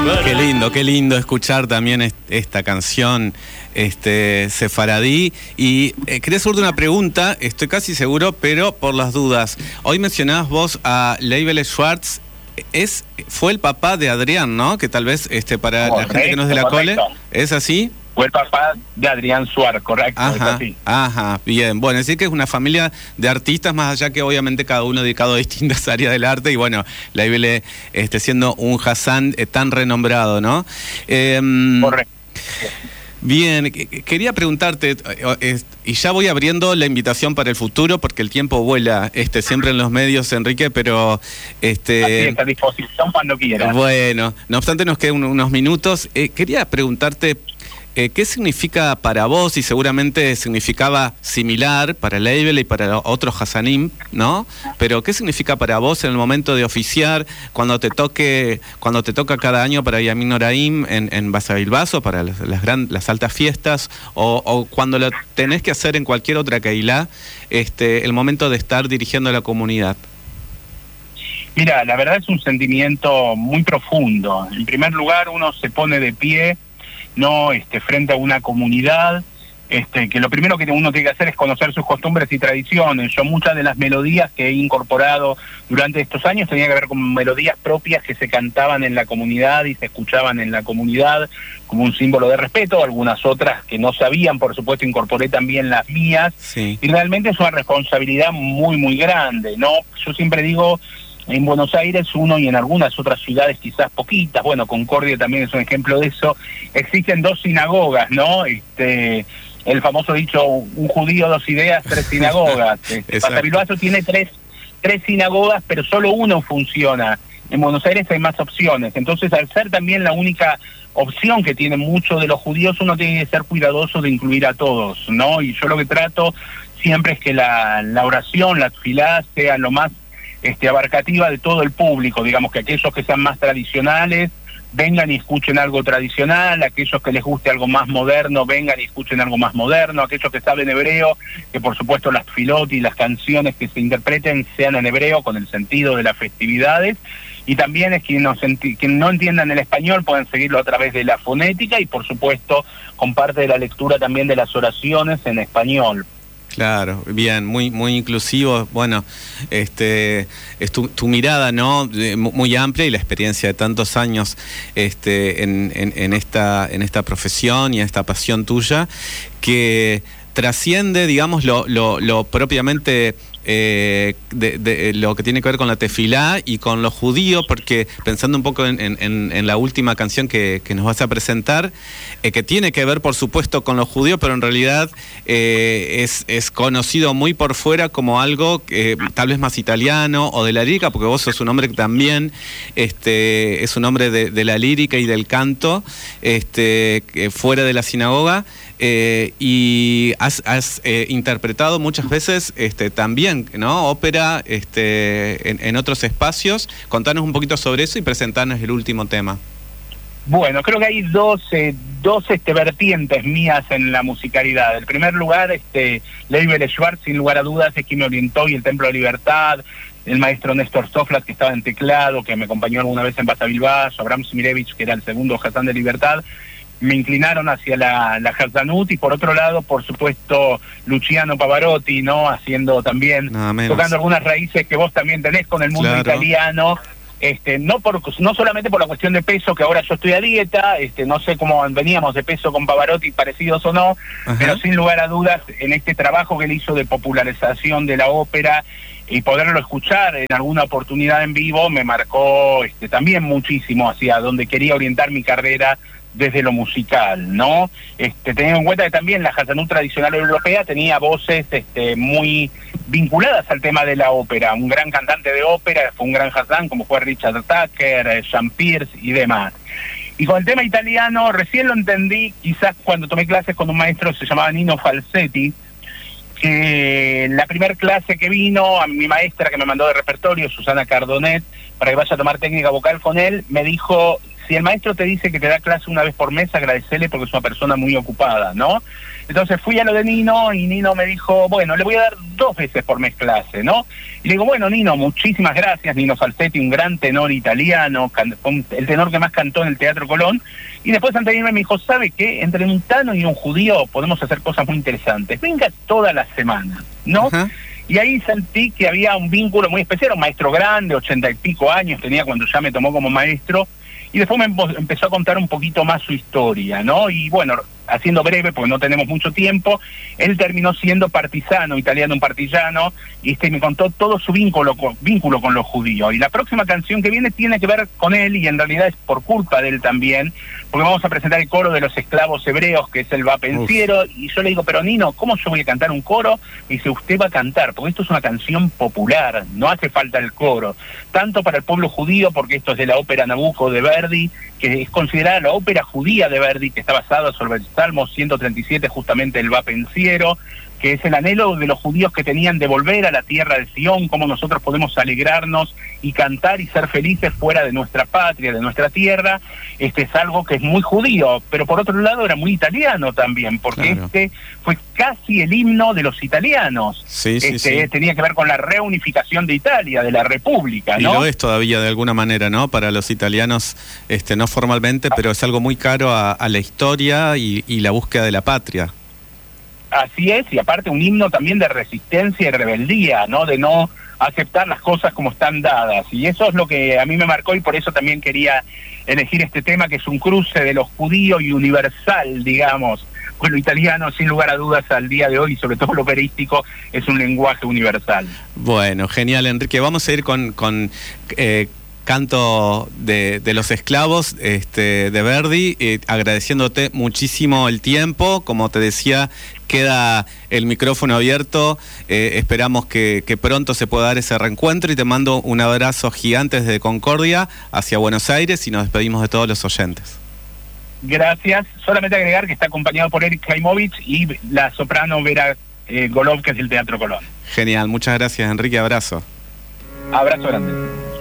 Qué lindo escuchar también esta canción sefaradí. Y quería hacerte una pregunta, estoy casi seguro, pero por las dudas. Hoy mencionabas vos a Leibele Schwartz, fue el papá de Adrián, ¿no? Que tal vez para la gente que no es de la Cole, ¿es así? Fue el papá de Adrián Suárez, correcto. Ajá, bien. Bueno, es decir que es una familia de artistas, más allá que obviamente cada uno dedicado a distintas áreas del arte, y bueno, Leibele siendo un Hassan tan renombrado, ¿no? Correcto. Bien, quería preguntarte, y ya voy abriendo la invitación para el futuro, porque el tiempo vuela siempre en los medios, Enrique, pero... Así está a disposición cuando quieras. Bueno, no obstante nos quedan unos minutos. Quería preguntarte... ¿qué significa para vos? Y seguramente significaba similar para Leibele y para otros Hassanim, ¿no? Pero ¿qué significa para vos en el momento de oficiar, cuando te toca cada año para Yamin Noraim en Basavilbaso, para las altas fiestas, o cuando lo tenés que hacer en cualquier otra Kehilá, el momento de estar dirigiendo a la comunidad? Mira, la verdad es un sentimiento muy profundo. En primer lugar, uno se pone de pie, no frente a una comunidad, que lo primero que uno tiene que hacer es conocer sus costumbres y tradiciones. Yo muchas de las melodías que he incorporado durante estos años tenían que ver con melodías propias que se cantaban en la comunidad y se escuchaban en la comunidad como un símbolo de respeto. Algunas otras que no sabían, por supuesto, incorporé también las mías. Sí. Y realmente es una responsabilidad muy, muy grande, ¿no? Yo siempre digo... En Buenos Aires uno y en algunas otras ciudades quizás poquitas, bueno, Concordia también es un ejemplo de eso, existen dos sinagogas, ¿no? El famoso dicho, un judío, dos ideas, tres sinagogas. Basavilbaso tiene tres sinagogas, pero solo uno funciona. En Buenos Aires hay más opciones, entonces al ser también la única opción que tienen muchos de los judíos, uno tiene que ser cuidadoso de incluir a todos, ¿no? Y yo lo que trato siempre es que la oración, la tefilá, sea lo más abarcativa de todo el público, digamos que aquellos que sean más tradicionales vengan y escuchen algo tradicional, aquellos que les guste algo más moderno vengan y escuchen algo más moderno, aquellos que saben hebreo, que por supuesto las tefilot y las canciones que se interpreten sean en hebreo con el sentido de las festividades, y también es quienes no entiendan el español pueden seguirlo a través de la fonética y por supuesto con parte de la lectura también de las oraciones en español. Claro, bien, muy inclusivo. Bueno, es tu mirada, ¿no? Muy amplia, y la experiencia de tantos años en esta profesión y en esta pasión tuya, que trasciende, digamos, lo propiamente de lo que tiene que ver con la tefilá y con lo judío, porque pensando un poco en la última canción que nos vas a presentar, que tiene que ver por supuesto con lo judío, pero en realidad es conocido muy por fuera como algo tal vez más italiano o de la lírica, porque vos sos un hombre que también es un hombre de la lírica y del canto, fuera de la sinagoga. Y has interpretado muchas veces también, ¿no? Ópera en otros espacios. Contanos un poquito sobre eso y presentarnos el último tema. Bueno, creo que hay dos vertientes mías en la musicalidad. En primer lugar, Leibele Schwartz, sin lugar a dudas, es quien me orientó, y el Templo de Libertad, el maestro Néstor Soflat, que estaba en teclado, que me acompañó alguna vez en Basavilbaso, Abraham Smirevich, que era el segundo Hassan de Libertad, me inclinaron hacia la Hassanut, y por otro lado, por supuesto, Luciano Pavarotti, ¿no? Haciendo también, tocando algunas raíces que vos también tenés con el mundo italiano, no solamente por la cuestión de peso, que ahora yo estoy a dieta, no sé cómo veníamos de peso con Pavarotti, parecidos o no, pero sin lugar a dudas, en este trabajo que él hizo de popularización de la ópera, y poderlo escuchar en alguna oportunidad en vivo, me marcó también muchísimo hacia donde quería orientar mi carrera desde lo musical, ¿no? Teniendo en cuenta que también la Hassanut tradicional europea tenía voces muy vinculadas al tema de la ópera. Un gran cantante de ópera, fue un gran Hassan, como fue Richard Tucker, Jean Pierce y demás. Y con el tema italiano, recién lo entendí, quizás cuando tomé clases con un maestro, se llamaba Nino Falsetti, que la primera clase que vino, a mi maestra que me mandó de repertorio, Susana Cardonet, para que vaya a tomar técnica vocal con él, me dijo, si el maestro te dice que te da clase una vez por mes, agradecele porque es una persona muy ocupada, ¿no? Entonces fui a lo de Nino y Nino me dijo, bueno, le voy a dar 2 veces por mes clase, ¿no? Y le digo, bueno, Nino, muchísimas gracias. Nino Falsetti, un gran tenor italiano, el tenor que más cantó en el Teatro Colón. Y después antes de irme me dijo, ¿sabe qué? Entre un tano y un judío podemos hacer cosas muy interesantes. Venga toda la semana, ¿no? Ajá. Y ahí sentí que había un vínculo muy especial, un maestro grande, 80 y pico años tenía cuando ya me tomó como maestro, y después me empezó a contar un poquito más su historia, ¿no? Y bueno, haciendo breve, porque no tenemos mucho tiempo, él terminó siendo partisano, italiano, un partillano, y me contó todo su vínculo con los judíos. Y la próxima canción que viene tiene que ver con él, y en realidad es por culpa de él también, porque vamos a presentar el coro de los esclavos hebreos, que es el Va Pensiero, y yo le digo, pero Nino, ¿cómo yo voy a cantar un coro? Y dice, usted va a cantar, porque esto es una canción popular, no hace falta el coro, tanto para el pueblo judío, porque esto es de la ópera Nabucco de Verdi, que es considerada la ópera judía de Verdi, que está basada sobre el Salmo 137, justamente el Va Pensiero, que es el anhelo de los judíos que tenían de volver a la tierra de Sion, cómo nosotros podemos alegrarnos y cantar y ser felices fuera de nuestra patria, de nuestra tierra. Es algo que es muy judío, pero por otro lado era muy italiano también, porque claro, fue casi el himno de los italianos. Sí. Tenía que ver con la reunificación de Italia, de la República, ¿no? Y lo es todavía de alguna manera, ¿no? Para los italianos, no formalmente, pero es algo muy caro a la historia y la búsqueda de la patria. Así es, y aparte un himno también de resistencia y rebeldía, ¿no? De no aceptar las cosas como están dadas. Y eso es lo que a mí me marcó, y por eso también quería elegir este tema, que es un cruce de lo judío y universal, digamos. Pues lo italiano, sin lugar a dudas, al día de hoy, y sobre todo lo operístico, es un lenguaje universal. Bueno, genial, Enrique. Vamos a ir con Canto de los esclavos de Verdi, agradeciéndote muchísimo el tiempo. Como te decía, queda el micrófono abierto, esperamos que pronto se pueda dar ese reencuentro, y te mando un abrazo gigante desde Concordia hacia Buenos Aires, y nos despedimos de todos los oyentes. Gracias. Solamente agregar que está acompañado por Eric Kaimovich y la soprano Vera Golov, que es del Teatro Colón. Genial, muchas gracias, Enrique, abrazo. Abrazo grande.